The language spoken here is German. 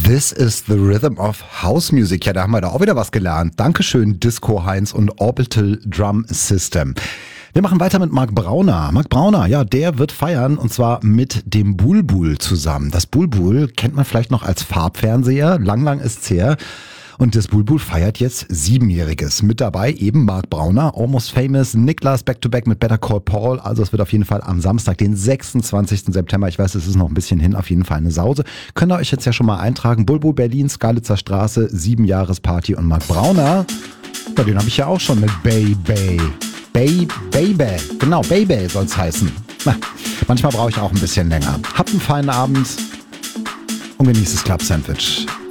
This is the rhythm of House Music. Ja, da haben wir da auch wieder was gelernt. Dankeschön, Disco Heinz und Orbital Drum System. Wir machen weiter mit Marc Brauner. Marc Brauner, ja, der wird feiern und zwar mit dem Bulbul zusammen. Das Bulbul kennt man vielleicht noch als Farbfernseher. Lang ist's her. Und das Bulbul feiert jetzt 7-Jähriges. Mit dabei eben Marc Brauner, Almost Famous, Niklas Back-to-Back mit Better Call Paul. Also es wird auf jeden Fall am Samstag, den 26. September, ich weiß, es ist noch ein bisschen hin, auf jeden Fall eine Sause. Könnt ihr euch jetzt ja schon mal eintragen. Bulbul Berlin, Skalitzer Straße, 7-Jahres-Party und Marc Brauner, ja, den habe ich ja auch schon mit Baby. Genau, Baby soll's heißen. Na, manchmal brauche ich auch ein bisschen länger. Habt einen feinen Abend und genießt das Club Sandwich.